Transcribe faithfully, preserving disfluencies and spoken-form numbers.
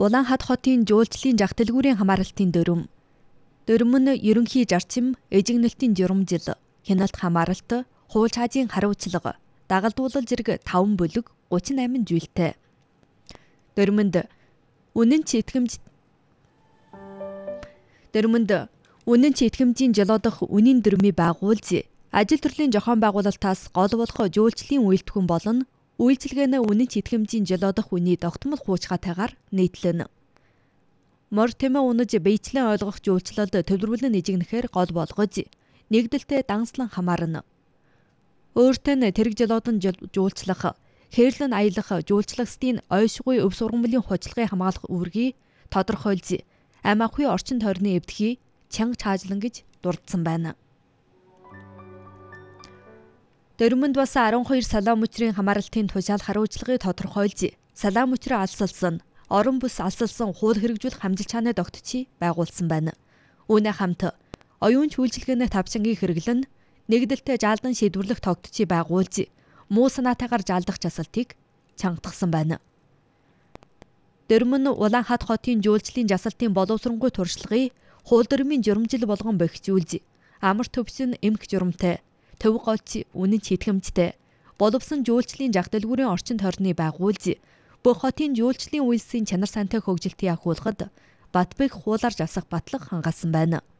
Улаанхад хотын жуулчлалын жах дэлгүүрийн хамааралтын дүрм. Дүрм нь ерөнхий зарчим, эжигнэлтийн журамжил, хяналт хамааралт, хууль цаазын хариуцлага, дагалдуулал зэрэг таван бүлэг гучин восемь зүйлтэй. Дүрмэнд үнэн ч итгэмж Дүрмэнд үнэн ч итгэмжийн жолоодох үнийн дүрмийг байгуулж, ажил төрлийн зохион байгуулалтаас гол болох жуулчлалын үйлдвэрхэн болон үйлчилгээ нь үнэн ч итгэмжийн жолоодох үний тогтмол хуучгаатайгаар нийтлэнэ. Мор тэмээ унаж биечлэн ойлгох жуулчлалд төвлөрүүлэн эжигнэхээр гол болгож, нэгдэлтэй данслан хамаарна. Өөртөө нь тэрэг жолоодан жуулчлах, хээрлэн аялах жуулчлагчдын ойшгүй өв сургамлын хуучлагын хамгаалах үүргийг тодорхойлж, амь ахуй орчин тойрны эвдхий чанга чаажлан гэж дурдсан байна. Дүрмэнд бас арван хоёр салаа мөчрийн хамааралтын тушаал хариуцлагыг тодорхойлж, салаа мөчрөө алсалсан, орон бүс алсалсан хууль хэрэгжүүлэх хамжилт чааныг тогтцохыг байгуулсан байна. Үүний хамт оюун үйлчилгээний тавчангийг хэрэглэн нэгдэлтэй жалдан шийдвэрлэх тогтцохыг байгуулж, муу санаатайгаар жалдах жасалтыг чангатгсан байна. Дүрм нь Улаанхад хотын жуулчлалын жасалтын боловсронгуй туршлагыг хууль дүрмийн журамжил болгон бэхжүүлж, амар төвсөн эмх журамтай, төв гоц үнэн ч итгэмжтэй, боловсон жуулчлалын жах дэлгүүрийн орчин тойрныг байгуулж, бүх хотын жуулчлалын үйлсийн чанар сантай хөгжилтийг ахиулахад Батбэг хуулаарж авсах батлага хангасан байна.